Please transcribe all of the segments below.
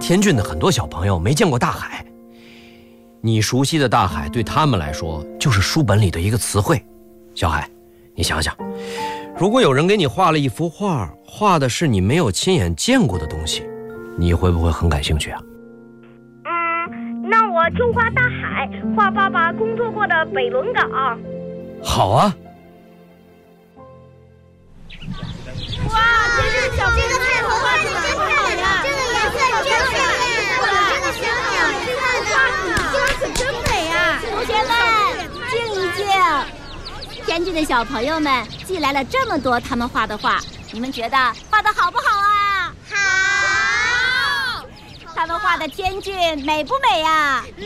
天郡的很多小朋友没见过大海，你熟悉的大海对他们来说就是书本里的一个词汇。小海，你想想，如果有人给你画了一幅画，画的是你没有亲眼见过的东西，你会不会很感兴趣啊？ 那我就画大海，画爸爸工作过的北仑港。 好啊。 哇，这个太好看了，真漂亮！这个颜色真漂亮，这个小鸟，这个花，这可真美啊！ 同学们，静一静。天郡的小朋友们寄来了这么多他们画的画，你们觉得画的好不好啊？ 好。 他们画的天郡美不美啊？ 美。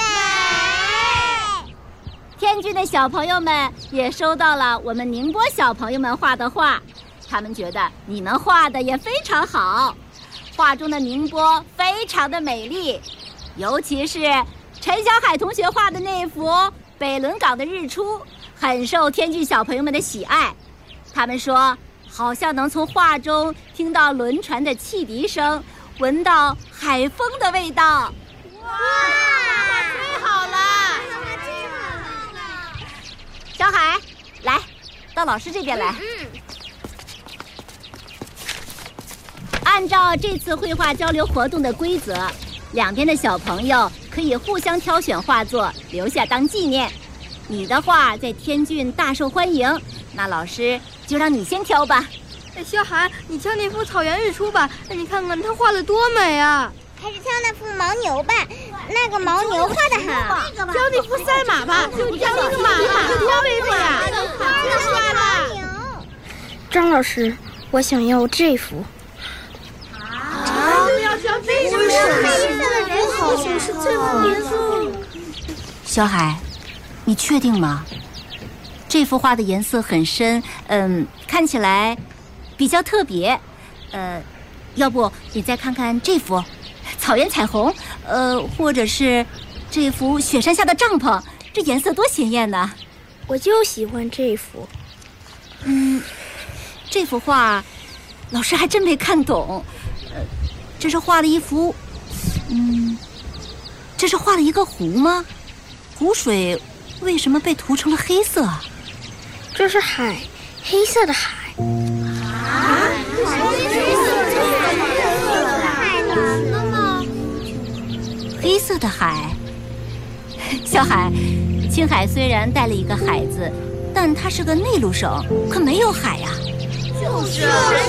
天郡的小朋友们也收到了我们宁波小朋友们画的画，他们觉得你们画的也非常好，画中的宁波非常的美丽，尤其是陈小海同学画的那幅北仑港的日出，很受天郡小朋友们的喜爱。他们说，好像能从画中听到轮船的汽笛声，闻到海风的味道。 哇，太好了！ 小海，来，到老师这边来。按照这次绘画交流活动的规则，两边的小朋友可以互相挑选画作，留下当纪念。你的画在天郡大受欢迎，那老师就让你先挑吧。 小海，你挑那幅草原日出吧，你看看他画的多美啊！ 还是挑那幅牦牛吧，那个牦牛画的好。 挑那幅赛马吧，就挑那个马，就挑那个呀。 帅了！ 张老师，我想要这幅。 就要挑这个黑色的人好像是这幅颜色。 小海，你确定吗？这幅画的颜色很深，看起来比较特别。要不你再看看这幅草原彩虹，或者是这幅雪山下的帐篷，这颜色多鲜艳呢！ 我就喜欢这幅。 这幅画老师还真没看懂。这是画了一幅，这是画了一个湖吗？湖水为什么被涂成了黑色？ 这是海，黑色的海。 黑色的海。小海，青海虽然带了一个海字，但它是个内陆省，可没有海呀。 就是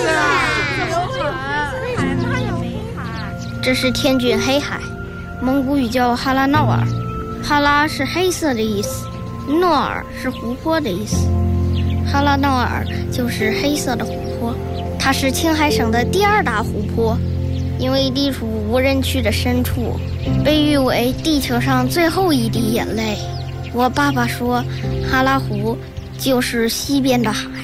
这是天郡黑海，蒙古语叫哈拉闹尔，哈拉是黑色的意思，诺尔是湖泊的意思，哈拉闹尔就是黑色的湖泊。它是青海省的第2大湖泊，因为地处无人区的深处，被誉为地球上最后一滴眼泪。我爸爸说，哈拉湖就是西边的海。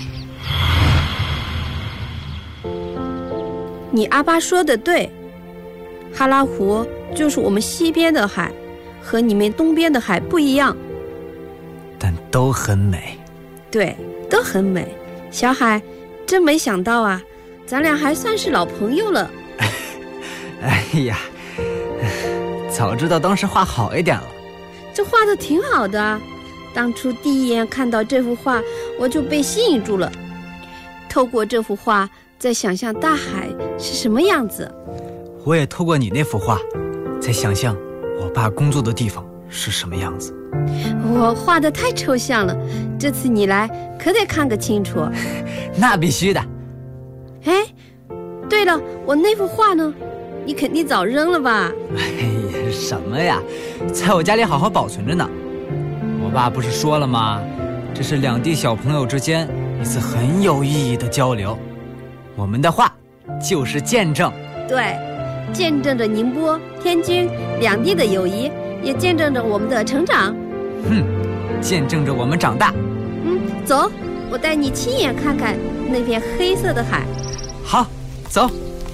你阿爸说的对，哈拉湖就是我们西边的海，和你们东边的海不一样， 但都很美。 对，都很美。小海，真没想到啊，咱俩还算是老朋友了。 哎呀，早知道当时画好一点了。 这画的挺好的，当初第一眼看到这幅画，我就被吸引住了。透过这幅画，再想象大海是什么样子。 我也透过你那幅画，在想象我爸工作的地方是什么样子。 我画的太抽象了，这次你来可得看个清楚。 那必须的。 哎，对了，我那幅画呢？你肯定早扔了吧？ 哎呀，什么呀，在我家里好好保存着呢。我爸不是说了吗？这是两地小朋友之间一次很有意义的交流。我们的画就是见证。 对，见证着宁波、天津两地的友谊，也见证着我们的成长。 见证着我们长大。 走，我带你亲眼看看那片黑色的海。 好，走。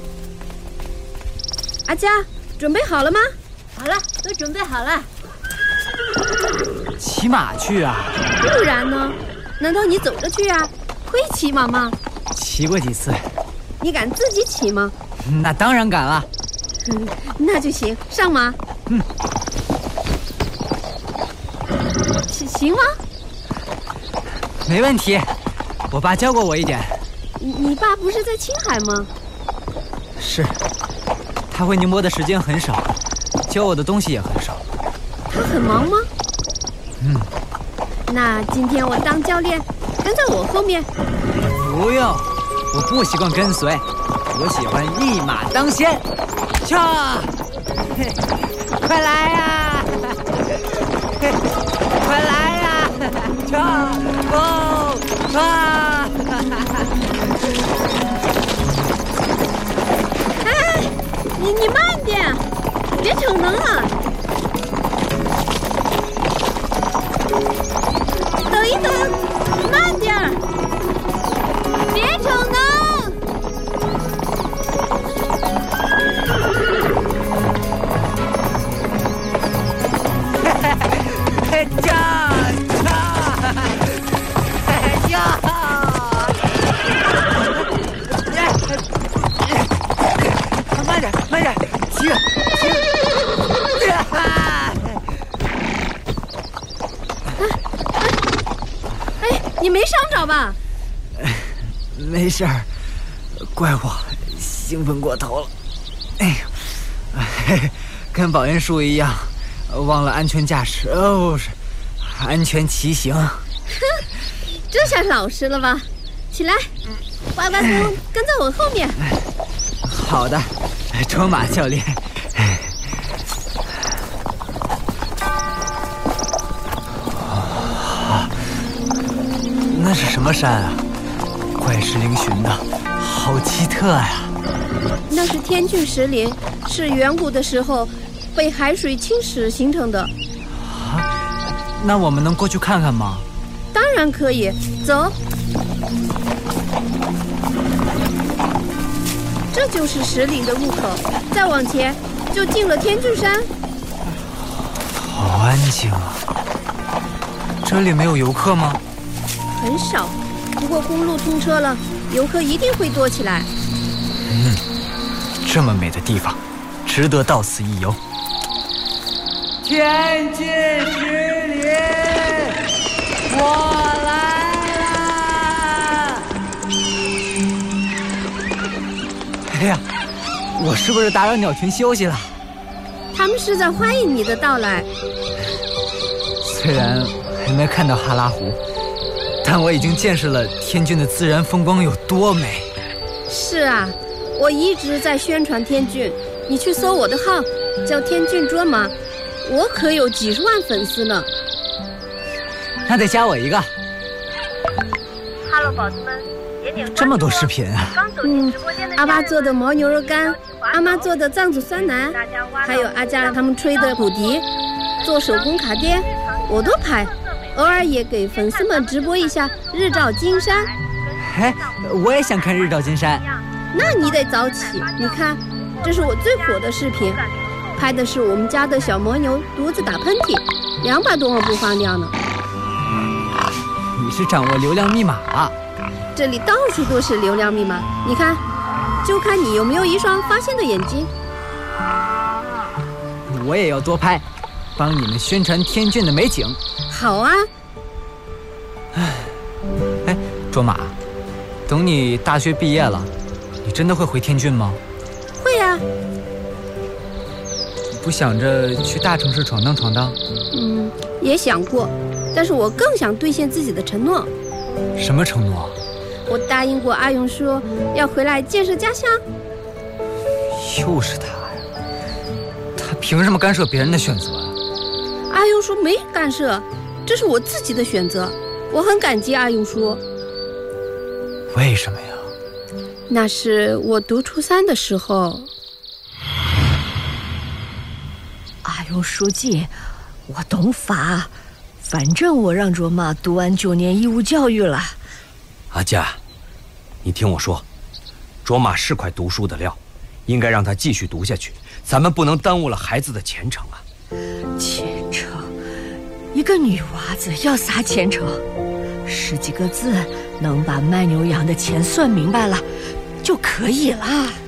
阿佳，准备好了吗？ 好了，都准备好了。 骑马去啊？ 不然呢？难道你走着去啊？会骑马吗？ 骑过几次。 你敢自己骑吗？ 那当然敢了。 那就行，上马。行吗？ 没问题，我爸教过我一点。 你爸不是在青海吗？ 是，他会宁波的时间很少，教我的东西也很少。 他很忙吗？那今天我当教练，跟在我后面。 不用，我不习惯跟随，我喜欢一马当先。驾！快来呀！快来呀！驾！哦！啊！ 哎，你慢点，别逞能啊！等一等，慢点儿，别逞能。 慢点，停！ 哎，你没伤着吧？ 没事儿，怪我兴奋过头了。哎呀，跟保恩叔一样，忘了安全驾驶哦，是安全骑行。 这下老实了吧？起来，花花松跟在我后面。 好的，卓玛教练。那是什么山啊？怪石嶙峋的，好奇特呀！ 那是天峻石林，是远古的时候被海水侵蚀形成的。 那我们能过去看看吗？ 当然可以，走。这就是石林的入口，再往前就进了天峻山。 好安静啊！这里没有游客吗？ 很少，不过公路通车了，游客一定会多起来。 这么美的地方，值得到此一游。天峻石林，我来啦！哎呀，我是不是打扰鸟群休息了？ 他们是在欢迎你的到来。 虽然还没看到哈拉湖，但我已经见识了天峻的自然风光有多美。 是啊，我一直在宣传天峻，你去搜我的号，叫天峻卓玛，我可有几十万粉丝呢。 那得加我一个。 哈喽，宝子们，点点这么多视频啊！ 阿爸做的牦牛肉干，阿妈做的藏族酸奶，还有阿佳他们吹的骨笛，做手工卡爹，我都拍。偶尔也给粉丝们直播一下日照金山。 哎，我也想看日照金山。 那你得早起。你看，这是我最火的视频，拍的是我们家的小牦牛独自打喷嚏，200多万播放量呢。 你是掌握流量密码了。 这里到处都是流量密码，你看，就看你有没有一双发现的眼睛。 我也要多拍，帮你们宣传天峻的美景。 好啊。 哎，卓玛，等你大学毕业了，你真的会回天峻吗？ 会啊。 不想着去大城市闯荡闯荡？ 也想过，但是我更想兑现自己的承诺。 什么承诺？ 我答应过阿勇说要回来建设家乡。 又是他呀！他凭什么干涉别人的选择呀？ 阿勇说没干涉，这是我自己的选择，我很感激阿勇说。 为什么呀？ 那是我读初3的时候。 阿勇书记，我懂法，反正我让卓玛读完9年义务教育了。 阿佳，你听我说，卓玛是块读书的料，应该让他继续读下去，咱们不能耽误了孩子的前程啊。 前程，一个女娃子要啥前程？10几个字能把卖牛羊的钱算明白了就可以了。